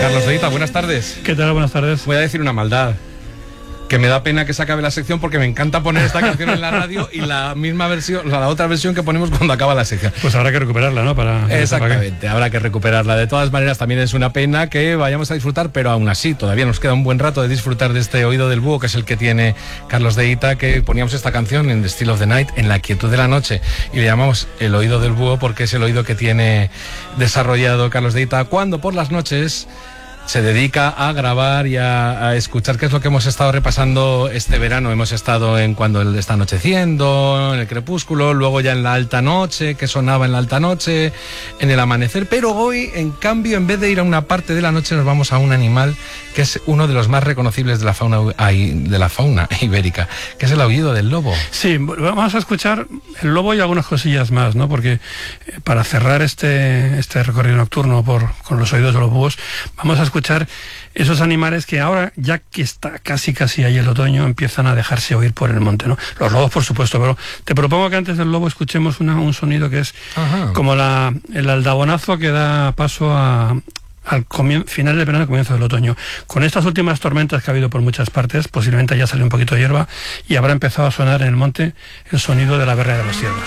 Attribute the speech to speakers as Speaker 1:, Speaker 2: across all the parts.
Speaker 1: Carlos Deita, buenas tardes.
Speaker 2: ¿Qué tal? Buenas tardes.
Speaker 1: Voy a decir una maldad, que me da pena que se acabe la sección porque me encanta poner esta canción en la radio y la misma versión, la otra versión que ponemos cuando acaba la sección.
Speaker 2: Pues habrá que recuperarla, ¿no?
Speaker 1: Exactamente, habrá que recuperarla. De todas maneras, también es una pena que vayamos a disfrutar, pero aún así, todavía nos queda un buen rato de disfrutar de este Oído del Búho, que es el que tiene Carlos Deita, que poníamos esta canción en The Still of the Night, en la quietud de la noche, y le llamamos el Oído del Búho porque es el oído que tiene desarrollado Carlos Deita cuando por las noches se dedica a grabar y a escuchar, que es lo que hemos estado repasando este verano. Hemos estado en Cuando él está anocheciendo, en el crepúsculo, luego ya en la alta noche, que sonaba en la alta noche, en el amanecer, pero hoy, en cambio, en vez de ir a una parte de la noche, nos vamos a un animal que es uno de los más reconocibles de la fauna ibérica, que es el aullido del lobo.
Speaker 2: Sí, vamos a escuchar el lobo y algunas cosillas más, ¿no? Porque para cerrar este recorrido nocturno con los oídos de los búhos, vamos a escuchar esos animales que ahora, ya que está casi ahí el otoño, empiezan a dejarse oír por el monte, ¿no? Los lobos, por supuesto, pero te propongo que antes del lobo escuchemos un sonido que es como el aldabonazo que da paso al final del verano, comienzo del otoño. Con estas últimas tormentas que ha habido por muchas partes, posiblemente ya salió un poquito de hierba y habrá empezado a sonar en el monte el sonido de la berrea de los ciervos.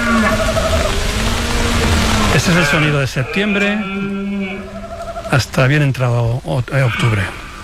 Speaker 2: Este es el sonido de septiembre hasta bien entrado octubre.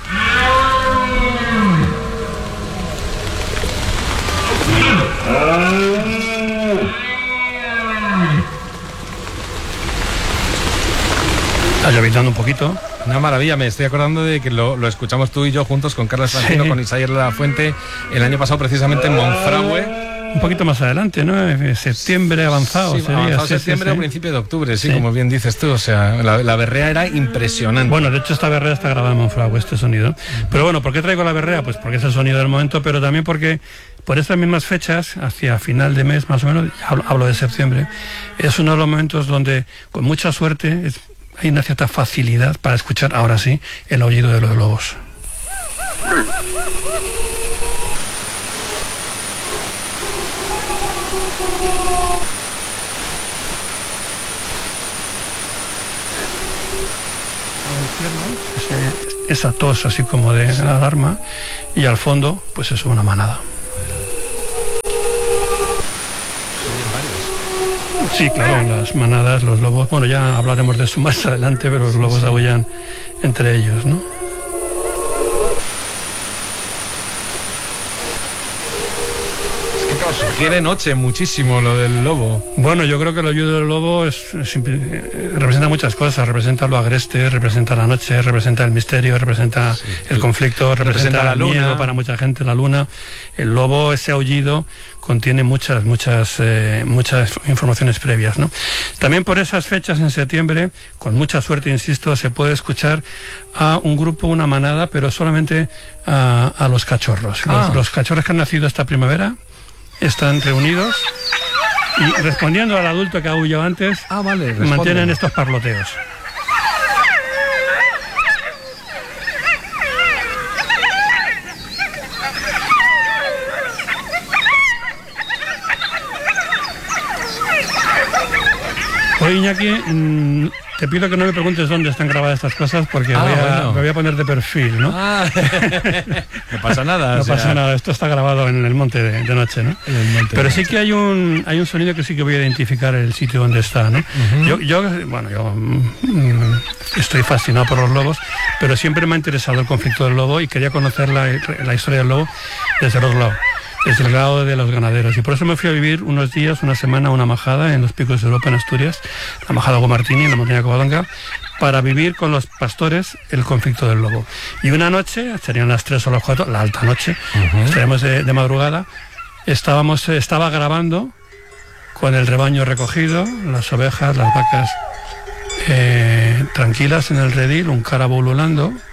Speaker 2: Está lloviznando un poquito.
Speaker 1: Una maravilla, me estoy acordando de que lo escuchamos tú y yo juntos con Carlos Francino, sí, con Isaías de la Fuente, el año pasado precisamente en Monfragüe.
Speaker 2: Un poquito más adelante, ¿no? Septiembre avanzado.
Speaker 1: Sí,
Speaker 2: sería,
Speaker 1: avanzado septiembre o principio de octubre, sí, como bien dices tú. O sea, la berrea era impresionante.
Speaker 2: Bueno, de hecho esta berrea está grabada en Monfragüe, este sonido. Pero bueno, ¿por qué traigo la berrea? Pues porque es el sonido del momento, pero también porque por estas mismas fechas, hacia final de mes más o menos, hablo de septiembre, es uno de los momentos donde con mucha suerte hay una cierta facilidad para escuchar, ahora sí, el aullido de los lobos. Esa tos así como de alarma, y al fondo pues es una manada. Sí, claro, las manadas, los lobos, bueno, ya hablaremos de eso más adelante, pero los lobos aúllan entre ellos, ¿no?
Speaker 1: Sugiere noche muchísimo lo del lobo.
Speaker 2: Bueno, yo creo que el aullido del lobo representa muchas cosas. Representa lo agreste, representa la noche, representa el misterio, representa el conflicto, representa la luna. Miedo para mucha gente, la luna. El lobo, ese aullido, contiene muchas informaciones previas, ¿no? También por esas fechas en septiembre, con mucha suerte, insisto, se puede escuchar a un grupo, una manada, pero solamente a los cachorros. Los cachorros que han nacido esta primavera están reunidos y respondiendo al adulto que aulló antes, mantienen estos parloteos. Oye, Iñaki, te pido que no me preguntes dónde están grabadas estas cosas porque me voy a poner de perfil, ¿no?
Speaker 1: No pasa nada.
Speaker 2: No pasa nada, esto está grabado en el monte de noche, ¿no? Pero sí que hay un sonido que sí que voy a identificar el sitio donde está, ¿no? Yo estoy fascinado por los lobos, pero siempre me ha interesado el conflicto del lobo y quería conocer la historia del lobo desde el otro lado, desde el lado de los ganaderos, y por eso me fui a vivir unos días, una semana, una majada en los Picos de Europa, en Asturias, la majada Guamartini, en la montaña de Covadonga, para vivir con los pastores el conflicto del lobo. Y una noche, serían las 3 o las 4, la alta noche, estaríamos de madrugada, estaba grabando con el rebaño recogido, las ovejas, las vacas tranquilas en el redil, un carabo ululando,